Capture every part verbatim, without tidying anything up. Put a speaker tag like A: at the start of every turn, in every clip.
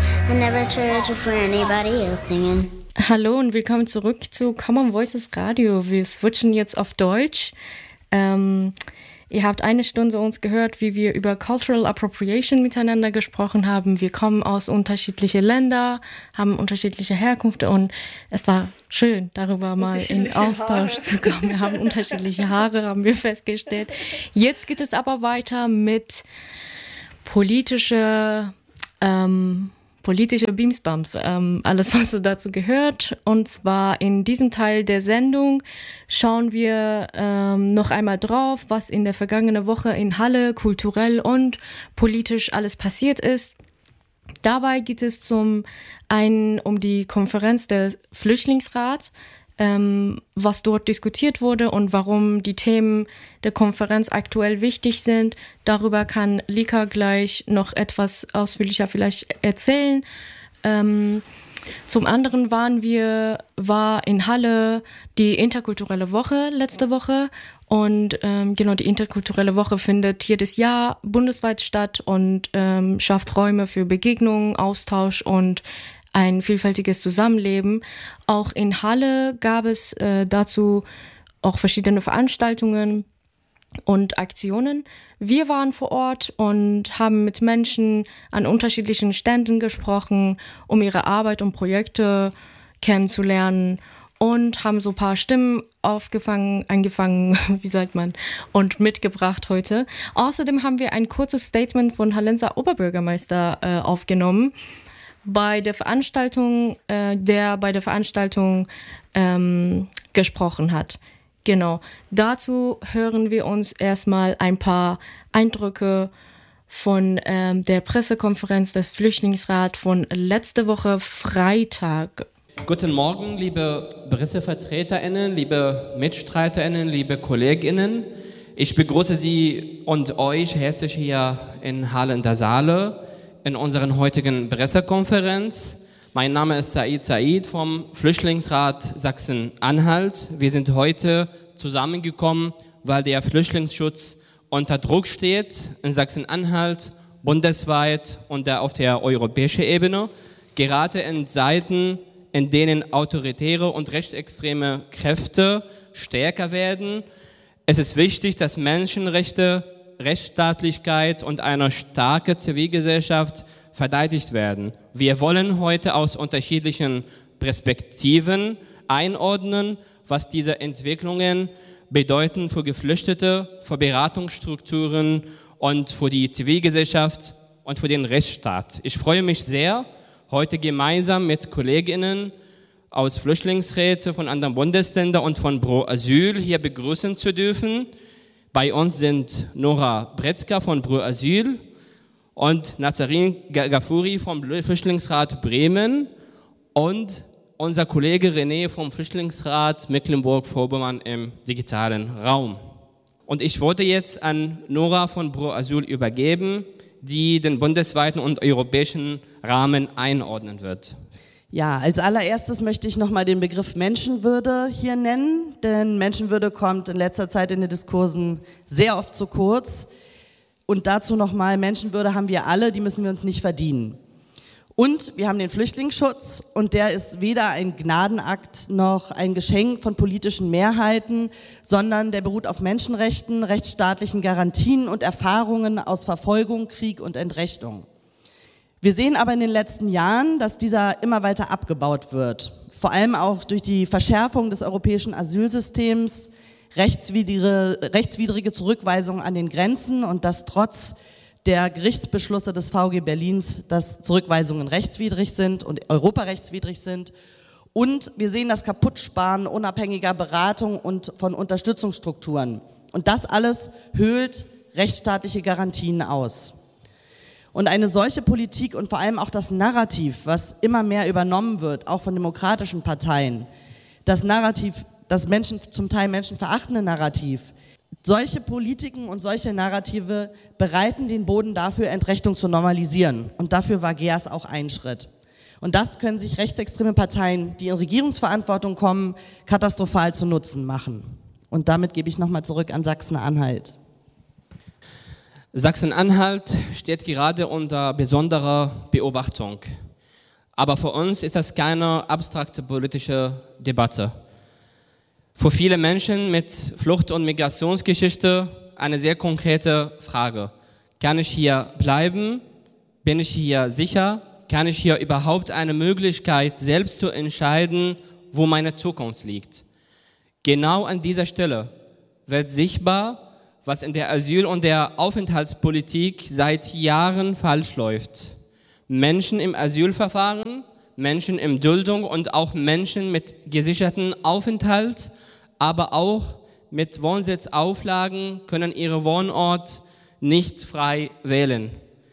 A: I never traded you for anybody else singing.
B: Hallo und willkommen zurück zu Common Voices Radio. Wir switchen jetzt auf Deutsch. Ähm, ihr habt eine Stunde uns gehört, wie wir über Cultural Appropriation miteinander gesprochen haben. Wir kommen aus unterschiedlichen Ländern, haben unterschiedliche Herkünfte und es war schön, darüber mal in Austausch Haare. zu kommen. Wir haben unterschiedliche Haare, haben wir festgestellt. Jetzt geht es aber weiter mit politischer ähm, Politische Beamsbums, ähm, alles was so dazu gehört. Und zwar in diesem Teil der Sendung schauen wir ähm, noch einmal drauf, was in der vergangenen Woche in Halle kulturell und politisch alles passiert ist. Dabei geht es zum einen um die Konferenz der Flüchtlingsrats, ähm, was dort diskutiert wurde und warum die Themen der Konferenz aktuell wichtig sind. Darüber kann Lika gleich noch etwas ausführlicher vielleicht erzählen. Ähm, zum anderen waren wir, war in Halle die interkulturelle Woche letzte Woche und ähm, genau, die interkulturelle Woche findet jedes Jahr bundesweit statt und ähm, schafft Räume für Begegnungen, Austausch und ein vielfältiges Zusammenleben. Auch in Halle gab es äh, dazu auch verschiedene Veranstaltungen und Aktionen. Wir waren vor Ort und haben mit Menschen an unterschiedlichen Ständen gesprochen, um ihre Arbeit und Projekte kennenzulernen und haben so ein paar Stimmen aufgefangen, eingefangen, wie sagt man, und mitgebracht heute. Außerdem haben wir ein kurzes Statement von Hallenser Oberbürgermeister äh, aufgenommen, bei der Veranstaltung, äh, der bei der Veranstaltung ähm, gesprochen hat. Genau. Dazu hören wir uns erstmal ein paar Eindrücke von ähm, der Pressekonferenz des Flüchtlingsrats von letzte Woche Freitag.
C: Guten Morgen, liebe PressevertreterInnen, liebe MitstreiterInnen, liebe KollegInnen. Ich begrüße Sie und euch herzlich hier in Halle in der Saale in unserer heutigen Pressekonferenz. Mein Name ist Said Said vom Flüchtlingsrat Sachsen-Anhalt. Wir sind heute zusammengekommen, weil der Flüchtlingsschutz unter Druck steht in Sachsen-Anhalt, bundesweit und auf der europäischen Ebene, gerade in Zeiten, in denen autoritäre und rechtsextreme Kräfte stärker werden. Es ist wichtig, dass Menschenrechte, Rechtsstaatlichkeit und eine starke Zivilgesellschaft verteidigt werden. Wir wollen heute aus unterschiedlichen Perspektiven einordnen, was diese Entwicklungen bedeuten für Geflüchtete, für Beratungsstrukturen und für die Zivilgesellschaft und für den Rechtsstaat. Ich freue mich sehr, heute gemeinsam mit KollegInnen aus Flüchtlingsräten von anderen Bundesländern und von Pro Asyl hier begrüßen zu dürfen. Bei uns sind Nora Bretzka von Pro Asyl und Nazarin Gafouri vom Flüchtlingsrat Bremen und unser Kollege René vom Flüchtlingsrat Mecklenburg-Vorpommern im digitalen Raum. Und ich wollte jetzt an Nora von Pro Asyl übergeben, die den bundesweiten und europäischen Rahmen einordnen wird.
D: Ja, als allererstes möchte ich nochmal den Begriff Menschenwürde hier nennen, denn Menschenwürde kommt in letzter Zeit in den Diskursen sehr oft zu kurz. Und dazu nochmal, Menschenwürde haben wir alle, die müssen wir uns nicht verdienen. Und wir haben den Flüchtlingsschutz und der ist weder ein Gnadenakt noch ein Geschenk von politischen Mehrheiten, sondern der beruht auf Menschenrechten, rechtsstaatlichen Garantien und Erfahrungen aus Verfolgung, Krieg und Entrechtung. Wir sehen aber in den letzten Jahren, dass dieser immer weiter abgebaut wird. Vor allem auch durch die Verschärfung des europäischen Asylsystems, rechtswidrige, rechtswidrige Zurückweisungen an den Grenzen und das trotz der Gerichtsbeschlüsse des V G Berlins, dass Zurückweisungen rechtswidrig sind und europarechtswidrig sind. Und wir sehen das Kaputtsparen unabhängiger Beratung und von Unterstützungsstrukturen. Und das alles höhlt rechtsstaatliche Garantien aus. Und eine solche Politik und vor allem auch das Narrativ, was immer mehr übernommen wird, auch von demokratischen Parteien, das Narrativ, das Menschen, zum Teil menschenverachtende Narrativ, solche Politiken und solche Narrative bereiten den Boden dafür, Entrechtung zu normalisieren. Und dafür war G E A S auch ein Schritt. Und das können sich rechtsextreme Parteien, die in Regierungsverantwortung kommen, katastrophal zu Nutzen machen. Und damit gebe ich nochmal zurück an Sachsen-Anhalt.
C: Sachsen-Anhalt steht gerade unter besonderer Beobachtung. Aber für uns ist das keine abstrakte politische Debatte. Für viele Menschen mit Flucht- und Migrationsgeschichte eine sehr konkrete Frage. Kann ich hier bleiben? Bin ich hier sicher? Kann ich hier überhaupt eine Möglichkeit, selbst zu entscheiden, wo meine Zukunft liegt? Genau an dieser Stelle wird sichtbar, was in der Asyl- und der Aufenthaltspolitik seit Jahren falsch läuft. Menschen im Asylverfahren, Menschen in Duldung und auch Menschen mit gesichertem Aufenthalt, aber auch mit Wohnsitzauflagen können ihren Wohnort nicht frei wählen.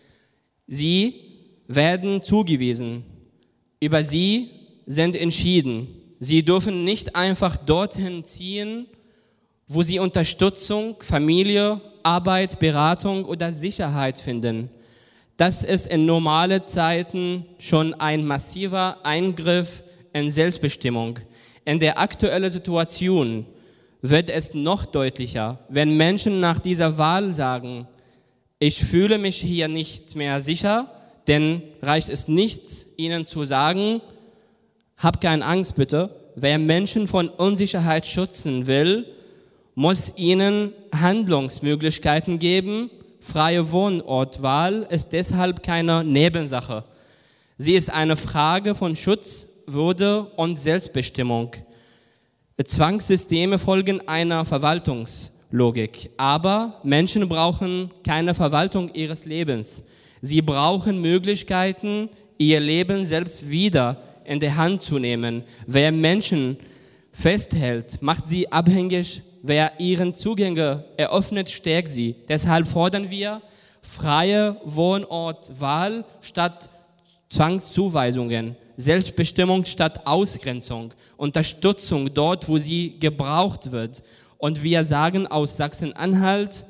C: Sie werden zugewiesen. Über sie sind entschieden. Sie dürfen nicht einfach dorthin ziehen, wo sie Unterstützung, Familie, Arbeit, Beratung oder Sicherheit finden. Das ist in normalen Zeiten schon ein massiver Eingriff in Selbstbestimmung. In der aktuellen Situation wird es noch deutlicher, wenn Menschen nach dieser Wahl sagen, ich fühle mich hier nicht mehr sicher, denn reicht es nicht, ihnen zu sagen, hab keine Angst bitte, wer Menschen von Unsicherheit schützen will, muss ihnen Handlungsmöglichkeiten geben. Freie Wohnortwahl ist deshalb keine Nebensache. Sie ist eine Frage von Schutz, Würde und Selbstbestimmung. Zwangssysteme folgen einer Verwaltungslogik, aber Menschen brauchen keine Verwaltung ihres Lebens. Sie brauchen Möglichkeiten, ihr Leben selbst wieder in die Hand zu nehmen. Wer Menschen festhält, macht sie abhängig. Wer ihren Zugänge eröffnet, stärkt sie. Deshalb fordern wir freie Wohnortwahl statt Zwangszuweisungen, Selbstbestimmung statt Ausgrenzung, Unterstützung dort, wo sie gebraucht wird. Und wir sagen aus Sachsen-Anhalt,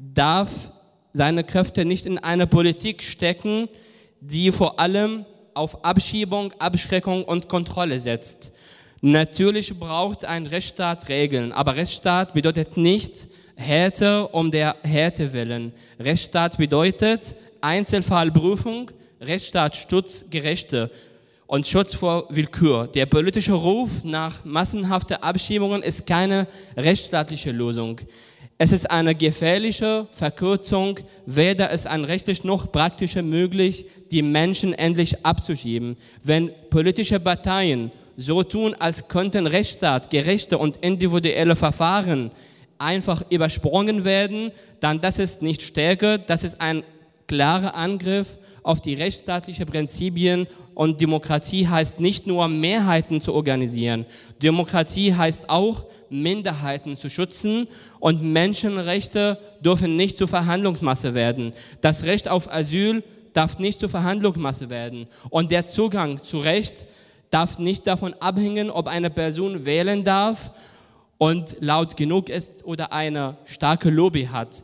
C: darf seine Kräfte nicht in eine Politik stecken, die vor allem auf Abschiebung, Abschreckung und Kontrolle setzt. Natürlich braucht ein Rechtsstaat Regeln, aber Rechtsstaat bedeutet nicht Härte um der Härte willen. Rechtsstaat bedeutet Einzelfallprüfung, Rechtsstaat Schutz Gerechte und Schutz vor Willkür. Der politische Ruf nach massenhaften Abschiebungen ist keine rechtsstaatliche Lösung. Es ist eine gefährliche Verkürzung, weder ist ein rechtlich noch praktischer möglich, die Menschen endlich abzuschieben. Wenn politische Parteien so tun, als könnten Rechtsstaat, gerechte und individuelle Verfahren einfach übersprungen werden, dann das ist nicht Stärke, das ist ein klarer Angriff auf die rechtsstaatlichen Prinzipien und Demokratie heißt nicht nur Mehrheiten zu organisieren, Demokratie heißt auch Minderheiten zu schützen und Menschenrechte dürfen nicht zur Verhandlungsmasse werden. Das Recht auf Asyl darf nicht zur Verhandlungsmasse werden und der Zugang zu Recht darf nicht davon abhängen, ob eine Person wählen darf und laut genug ist oder eine starke Lobby hat.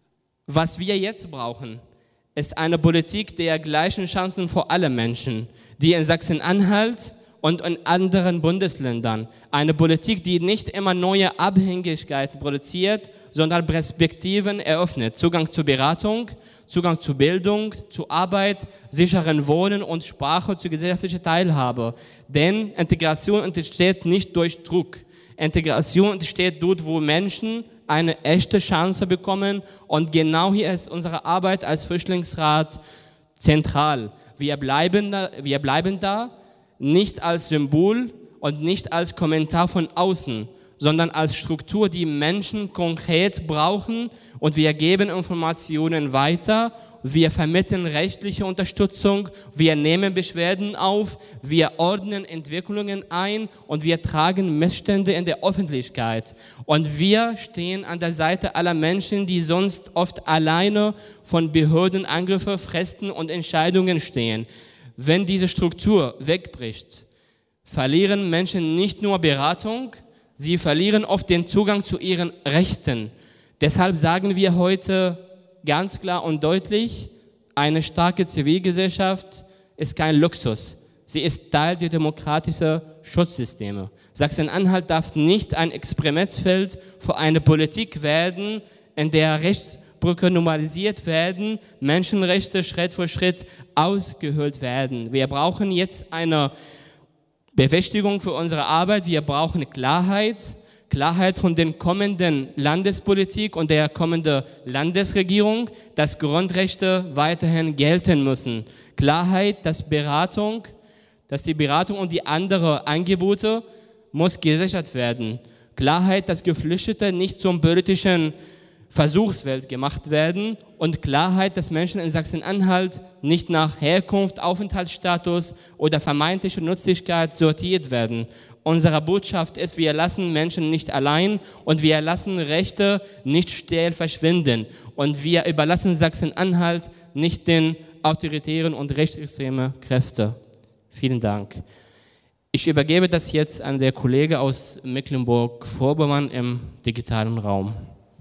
C: Was wir jetzt brauchen, ist eine Politik der gleichen Chancen für alle Menschen, die in Sachsen-Anhalt und in anderen Bundesländern. Eine Politik, die nicht immer neue Abhängigkeiten produziert, sondern Perspektiven eröffnet. Zugang zu Beratung, Zugang zu Bildung, zu Arbeit, sicheren Wohnen und Sprache, zu gesellschaftlicher Teilhabe. Denn Integration entsteht nicht durch Druck. Integration entsteht dort, wo Menschen eine echte Chance bekommen. Und genau hier ist unsere Arbeit als Flüchtlingsrat zentral. Wir bleiben da, wir bleiben da nicht als Symbol und nicht als Kommentar von außen, sondern als Struktur, die Menschen konkret brauchen. Und wir geben Informationen weiter, wir vermitteln rechtliche Unterstützung, wir nehmen Beschwerden auf, wir ordnen Entwicklungen ein und wir tragen Missstände in der Öffentlichkeit. Und wir stehen an der Seite aller Menschen, die sonst oft alleine von Behördenangriffen, Fristen und Entscheidungen stehen. Wenn diese Struktur wegbricht, verlieren Menschen nicht nur Beratung, sie verlieren oft den Zugang zu ihren Rechten. Deshalb sagen wir heute ganz klar und deutlich, eine starke Zivilgesellschaft ist kein Luxus. Sie ist Teil der demokratischen Schutzsysteme. Sachsen-Anhalt darf nicht ein Experimentfeld für eine Politik werden, in der Brücke normalisiert werden, Menschenrechte Schritt für Schritt ausgehöhlt werden. Wir brauchen jetzt eine Befestigung für unsere Arbeit, wir brauchen Klarheit, Klarheit von der kommenden Landespolitik und der kommenden Landesregierung, dass Grundrechte weiterhin gelten müssen. Klarheit, dass Beratung, dass die Beratung und die anderen Angebote muss gesichert werden. Klarheit, dass Geflüchtete nicht zum politischen Versuchsfeld gemacht werden und Klarheit, dass Menschen in Sachsen-Anhalt nicht nach Herkunft, Aufenthaltsstatus oder vermeintlicher Nützlichkeit sortiert werden. Unsere Botschaft ist, wir lassen Menschen nicht allein und wir lassen Rechte nicht still verschwinden und wir überlassen Sachsen-Anhalt nicht den autoritären und rechtsextremen Kräften. Vielen Dank. Ich übergebe das jetzt an der Kollege aus Mecklenburg-Vorpommern im digitalen Raum.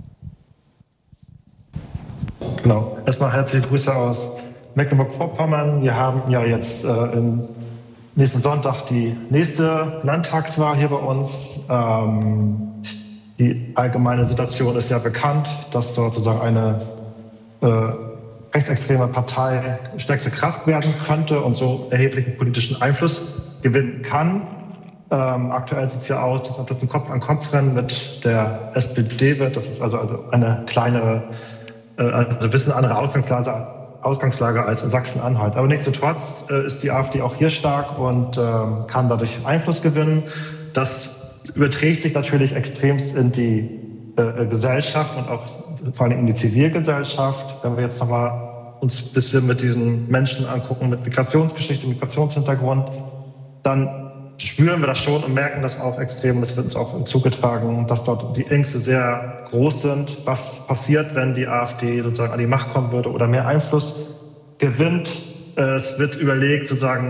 E: Genau. Erstmal herzliche Grüße aus Mecklenburg-Vorpommern. Wir haben ja jetzt äh, im nächsten Sonntag die nächste Landtagswahl hier bei uns. Ähm, die allgemeine Situation ist ja bekannt, dass dort sozusagen eine äh, rechtsextreme Partei stärkste Kraft werden könnte und so erheblichen politischen Einfluss gewinnen kann. Ähm, aktuell sieht es ja aus, als ob das ein Kopf-an-Kopf-Rennen mit der S P D wird. Das ist also, also eine kleinere, äh, also ein bisschen andere Ausgangslage, Ausgangslage als in Sachsen-Anhalt. Aber nichtsdestotrotz äh, ist die AfD auch hier stark und ähm, kann dadurch Einfluss gewinnen. Das überträgt sich natürlich extremst in die äh, Gesellschaft und auch vor allem in die Zivilgesellschaft. Wenn wir jetzt nochmal uns ein bisschen mit diesen Menschen angucken, mit Migrationsgeschichte, Migrationshintergrund, dann spüren wir das schon und merken das auch extrem. Es wird uns auch zugetragen, dass dort die Ängste sehr groß sind. Was passiert, wenn die AfD sozusagen an die Macht kommen würde oder mehr Einfluss gewinnt? Es wird überlegt, sozusagen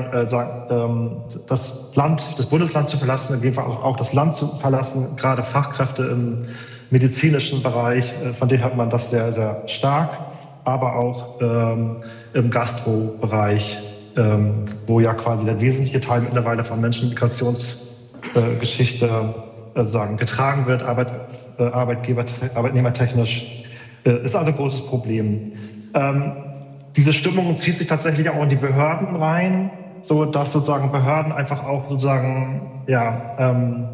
E: das Land, das Bundesland zu verlassen, in dem Fall auch das Land zu verlassen. Gerade Fachkräfte im medizinischen Bereich, von denen hört man das sehr, sehr stark, aber auch ähm, im Gastrobereich, ähm, wo ja quasi der wesentliche Teil mittlerweile von Menschenmigrationsgeschichte äh, sagen, getragen wird, Arbeit, äh, Arbeitgeber, arbeitnehmertechnisch, äh, ist also ein großes Problem. Ähm, diese Stimmung zieht sich tatsächlich auch in die Behörden rein, so dass sozusagen Behörden einfach auch sozusagen ja ähm,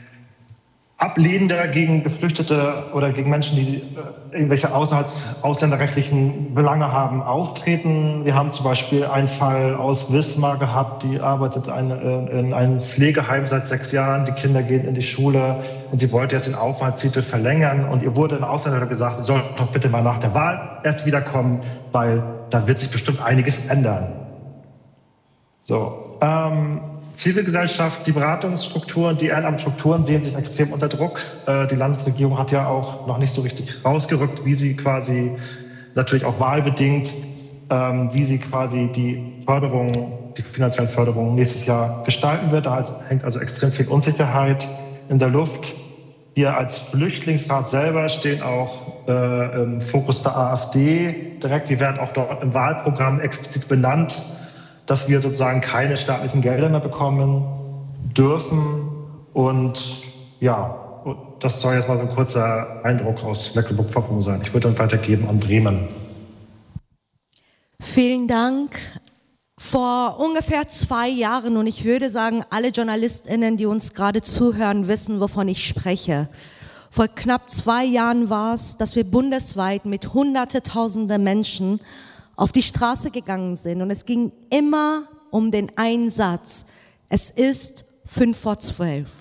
E: ablehnender gegen Geflüchtete oder gegen Menschen, die äh, irgendwelche außerhalb ausländerrechtlichen Belange haben, auftreten. Wir haben zum Beispiel einen Fall aus Wismar gehabt, die arbeitet eine, äh, in einem Pflegeheim seit sechs Jahren, die Kinder gehen in die Schule und sie wollte jetzt den Aufenthaltstitel verlängern und ihr wurde in Ausländer gesagt, sie soll doch bitte mal nach der Wahl erst wiederkommen, weil da wird sich bestimmt einiges ändern. So, ähm, Zivilgesellschaft, die Beratungsstrukturen, die Ehrenamtsstrukturen sehen sich extrem unter Druck. Äh, die Landesregierung hat ja auch noch nicht so richtig rausgerückt, wie sie quasi, natürlich auch wahlbedingt, ähm, wie sie quasi die Förderung, die finanziellen Förderungen nächstes Jahr gestalten wird. Da hängt also extrem viel Unsicherheit in der Luft. Wir als Flüchtlingsrat selber stehen auch äh, im Fokus der AfD direkt. Wir werden auch dort im Wahlprogramm explizit benannt, dass wir sozusagen keine staatlichen Gelder mehr bekommen dürfen. Und ja, das soll jetzt mal so ein kurzer Eindruck aus Mecklenburg-Vorpommern sein. Ich würde dann weitergeben an Bremen.
F: Vielen Dank. Vor ungefähr zwei Jahren, und ich würde sagen, alle JournalistInnen, die uns gerade zuhören, wissen, wovon ich spreche. Vor knapp zwei Jahren war es, dass wir bundesweit mit hunderte, tausende Menschen auf die Straße gegangen sind. Und es ging immer um den einen Satz. Es ist fünf vor zwölf.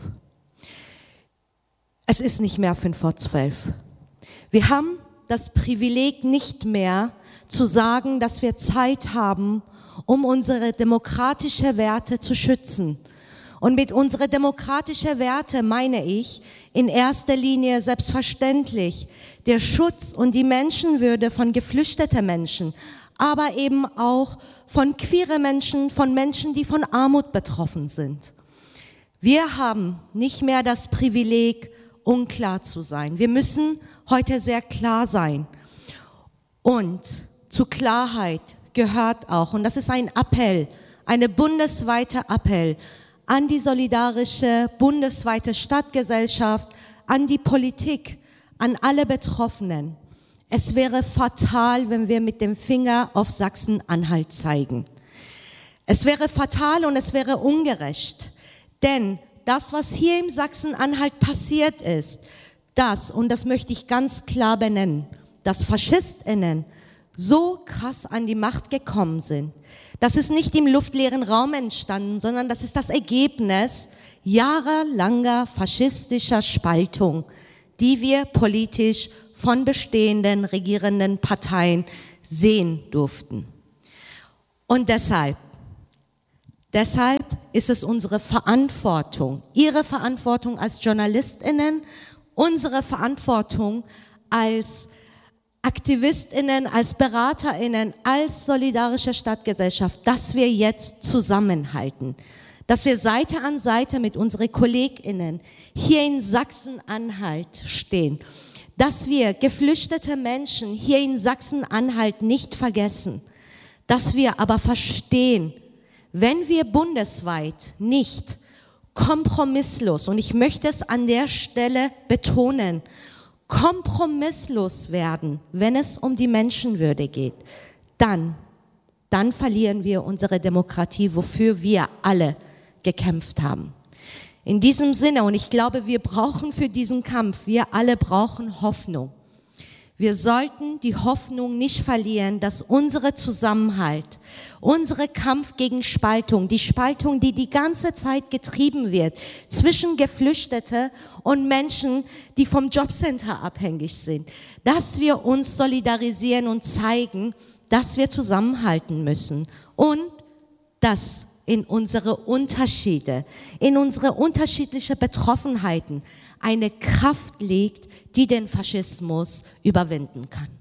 F: Es ist nicht mehr fünf vor zwölf. Wir haben das Privileg nicht mehr zu sagen, dass wir Zeit haben, um unsere demokratischen Werte zu schützen. Und mit unseren demokratischen Werte meine ich in erster Linie selbstverständlich der Schutz und die Menschenwürde von geflüchteten Menschen, aber eben auch von queeren Menschen, von Menschen, die von Armut betroffen sind. Wir haben nicht mehr das Privileg, unklar zu sein. Wir müssen heute sehr klar sein. Und zu Klarheit gehört auch, und das ist ein Appell, eine bundesweite Appell an die solidarische bundesweite Stadtgesellschaft, an die Politik, an alle Betroffenen. Es wäre fatal, wenn wir mit dem Finger auf Sachsen-Anhalt zeigen. Es wäre fatal und es wäre ungerecht. Denn das, was hier im Sachsen-Anhalt passiert ist, das, und das möchte ich ganz klar benennen, dass FaschistInnen so krass an die Macht gekommen sind, das ist nicht im luftleeren Raum entstanden, sondern das ist das Ergebnis jahrelanger faschistischer Spaltung, die wir politisch von bestehenden regierenden Parteien sehen durften. Und deshalb, deshalb ist es unsere Verantwortung, Ihre Verantwortung als JournalistInnen, unsere Verantwortung als AktivistInnen, als BeraterInnen, als solidarische Stadtgesellschaft, dass wir jetzt zusammenhalten, dass wir Seite an Seite mit unseren KollegInnen hier in Sachsen-Anhalt stehen, dass wir geflüchtete Menschen hier in Sachsen-Anhalt nicht vergessen, dass wir aber verstehen, wenn wir bundesweit nicht kompromisslos, und ich möchte es an der Stelle betonen, kompromisslos werden, wenn es um die Menschenwürde geht, dann, dann verlieren wir unsere Demokratie, wofür wir alle gekämpft haben. In diesem Sinne, und ich glaube, wir brauchen für diesen Kampf, wir alle brauchen Hoffnung. Wir sollten die Hoffnung nicht verlieren, dass unsere Zusammenhalt, unsere Kampf gegen Spaltung, die Spaltung, die die ganze Zeit getrieben wird zwischen Geflüchtete und Menschen, die vom Jobcenter abhängig sind, dass wir uns solidarisieren und zeigen, dass wir zusammenhalten müssen und dass in unsere Unterschiede, in unsere unterschiedlichen Betroffenheiten eine Kraft liegt, die den Faschismus überwinden kann.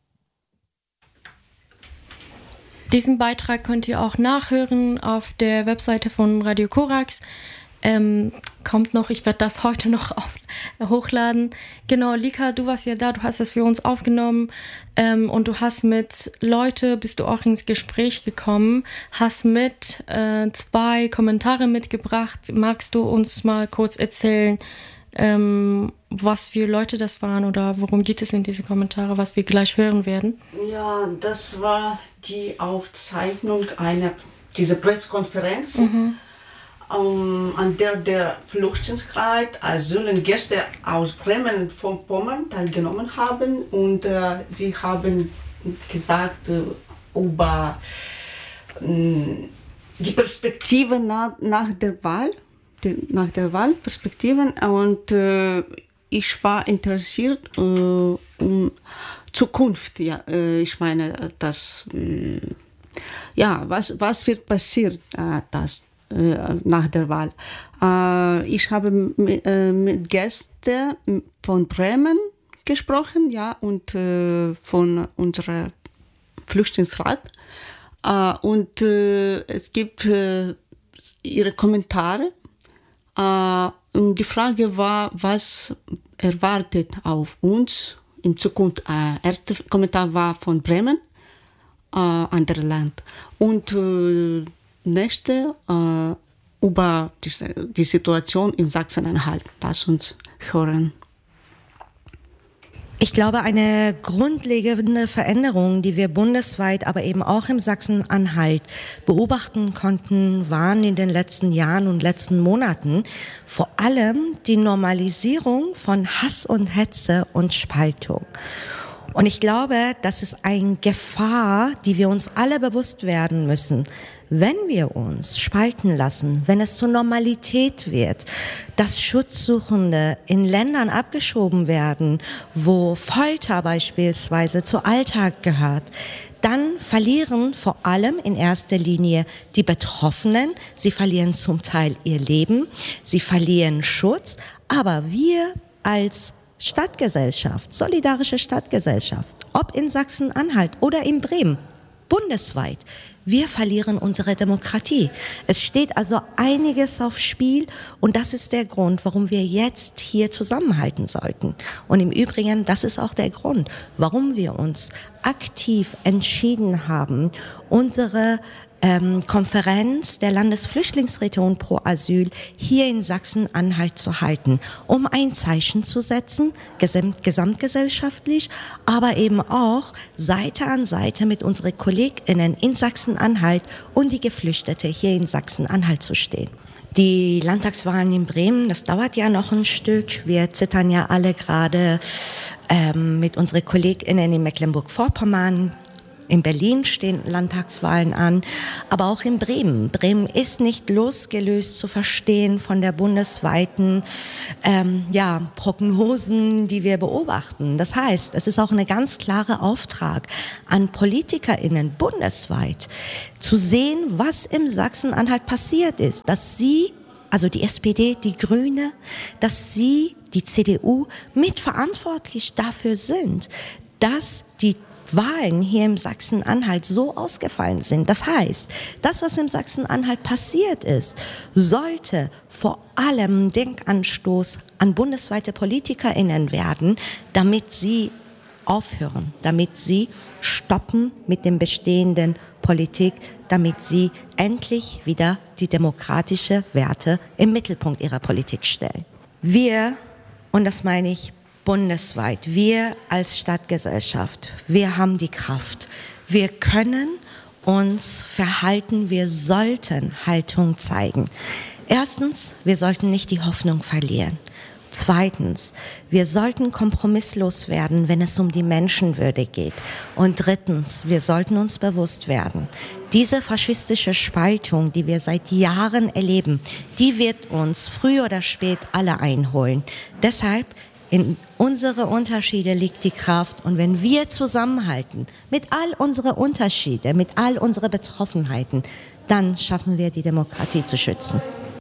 B: Diesen Beitrag könnt ihr auch nachhören auf der Webseite von Radio Korax. Ähm, kommt noch, ich werde das heute noch auf, äh, hochladen. Genau, Lika, du warst ja da, du hast das für uns aufgenommen ähm, und du hast mit Leuten, bist du auch ins Gespräch gekommen, hast mit äh, zwei Kommentare mitgebracht. Magst du uns mal kurz erzählen, ähm, was für Leute das waren oder worum geht es in diese Kommentare, was wir gleich hören werden?
G: Ja, das war die Aufzeichnung einer dieser Pressekonferenz. Mhm. Um, an der der Flüchtlingsrat Asylgäste aus Bremen und von Pommern teilgenommen haben und äh, sie haben gesagt äh, über äh, die Perspektive nach, nach der Wahl, die, nach der Wahl Perspektiven und äh, ich war interessiert äh, um Zukunft, ja, äh, ich meine, das äh, ja, was was wird passieren, äh, das nach der Wahl. Ich habe mit Gästen von Bremen gesprochen, ja, und von unserem Flüchtlingsrat. Und es gibt ihre Kommentare. Und die Frage war, was erwartet auf uns in Zukunft. Der erste Kommentar war von Bremen, anderes Land. Und nächste äh, über die, die Situation in Sachsen-Anhalt. Lass uns hören.
F: Ich glaube, eine grundlegende Veränderung, die wir bundesweit, aber eben auch im Sachsen-Anhalt beobachten konnten, waren in den letzten Jahren und letzten Monaten vor allem die Normalisierung von Hass und Hetze und Spaltung. Und ich glaube, das ist eine Gefahr, die wir uns alle bewusst werden müssen. Wenn wir uns spalten lassen, wenn es zur Normalität wird, dass Schutzsuchende in Ländern abgeschoben werden, wo Folter beispielsweise zu Alltag gehört, dann verlieren vor allem in erster Linie die Betroffenen, sie verlieren zum Teil ihr Leben, sie verlieren Schutz, aber wir als Stadtgesellschaft, solidarische Stadtgesellschaft, ob in Sachsen-Anhalt oder in Bremen, bundesweit, wir verlieren unsere Demokratie. Es steht also einiges aufs Spiel und das ist der Grund, warum wir jetzt hier zusammenhalten sollten. Und im Übrigen, das ist auch der Grund, warum wir uns aktiv entschieden haben, unsere ähm, Konferenz der Landesflüchtlingsregion pro Asyl hier in Sachsen-Anhalt zu halten, um ein Zeichen zu setzen, gesamt, gesamtgesellschaftlich, aber eben auch Seite an Seite mit unseren KollegInnen in Sachsen-Anhalt und die Geflüchtete hier in Sachsen-Anhalt zu stehen. Die Landtagswahlen in Bremen, das dauert ja noch ein Stück. Wir zittern ja alle gerade ähm, mit unseren KollegInnen in Mecklenburg-Vorpommern. In Berlin stehen Landtagswahlen an, aber auch in Bremen. Bremen ist nicht losgelöst zu verstehen von der bundesweiten ähm, ja, Prognosen, die wir beobachten. Das heißt, es ist auch eine ganz klare Auftrag an PolitikerInnen bundesweit, zu sehen, was im Sachsen-Anhalt passiert ist, dass sie, also die S P D, die Grüne, dass sie, die C D U, mitverantwortlich dafür sind, dass die Wahlen hier im Sachsen-Anhalt so ausgefallen sind. Das heißt, das, was im Sachsen-Anhalt passiert ist, sollte vor allem Denkanstoß an bundesweite PolitikerInnen werden, damit sie aufhören, damit sie stoppen mit dem bestehenden Politik, damit sie endlich wieder die demokratischen Werte im Mittelpunkt ihrer Politik stellen. Wir, und das meine ich bundesweit, wir als Stadtgesellschaft, wir haben die Kraft. Wir können uns verhalten, wir sollten Haltung zeigen. Erstens, wir sollten nicht die Hoffnung verlieren. Zweitens, wir sollten kompromisslos werden, wenn es um die Menschenwürde geht. Und drittens, wir sollten uns bewusst werden, diese faschistische Spaltung, die wir seit Jahren erleben, die wird uns früh oder spät alle einholen. Deshalb, in unsere Unterschiede liegt die Kraft, und wenn wir zusammenhalten, mit all unseren Unterschieden, mit all unseren Betroffenheiten, dann schaffen wir, die Demokratie zu schützen.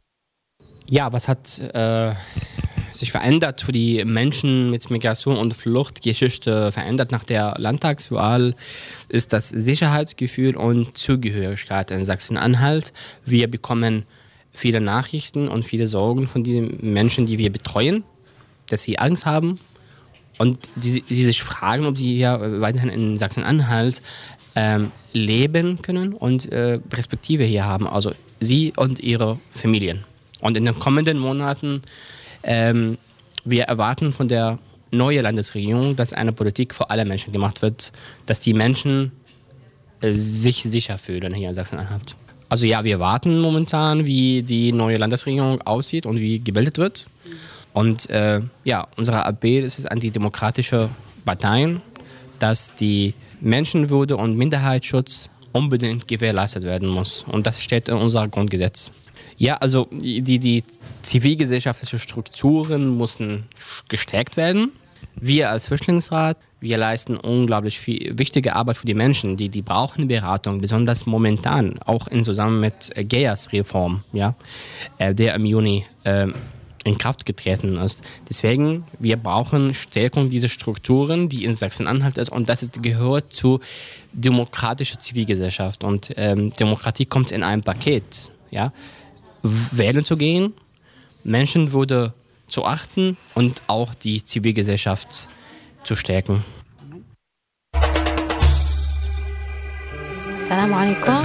C: Ja, was hat äh, sich verändert für die Menschen mit Migration und Fluchtgeschichte verändert nach der Landtagswahl, ist das Sicherheitsgefühl und Zugehörigkeit in Sachsen-Anhalt. Wir bekommen viele Nachrichten und viele Sorgen von diesen Menschen, die wir betreuen, dass sie Angst haben und sie, sie sich fragen, ob sie hier weiterhin in Sachsen-Anhalt ähm, leben können und äh, Perspektive hier haben, also sie und ihre Familien. Und in den kommenden Monaten, ähm, wir erwarten von der neuen Landesregierung, dass eine Politik für alle Menschen gemacht wird, dass die Menschen äh, sich sicher fühlen hier in Sachsen-Anhalt. Also ja, wir warten momentan, wie die neue Landesregierung aussieht und wie gebildet wird. Und äh, ja, unser Appell ist es an die demokratischen Parteien, dass die Menschenwürde und Minderheitsschutz unbedingt gewährleistet werden muss. Und das steht in unserem Grundgesetz. Ja, also die, die zivilgesellschaftlichen Strukturen müssen gestärkt werden. Wir als Flüchtlingsrat, wir leisten unglaublich viel wichtige Arbeit für die Menschen, die, die brauchen Beratung, besonders momentan, auch in Zusammenhang mit G E A S-Reform, ja, der im Juni äh, in Kraft getreten ist. Deswegen, wir brauchen Stärkung dieser Strukturen, die in Sachsen-Anhalt ist, und das ist, gehört zu demokratischer Zivilgesellschaft. Und ähm, Demokratie kommt in einem Paket. Ja? Wählen zu gehen, Menschenwürde zu achten und auch die Zivilgesellschaft zu stärken.
H: السلام عليكم.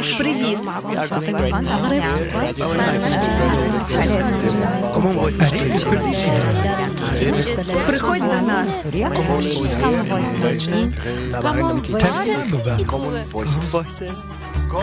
H: Приходь до нас. Common Voices.